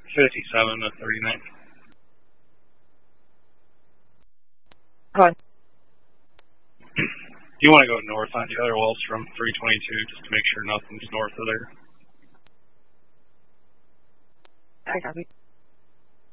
57 to 39. Hi. You want to go north on the other wells from 322 just to make sure nothing's north of there. I copy.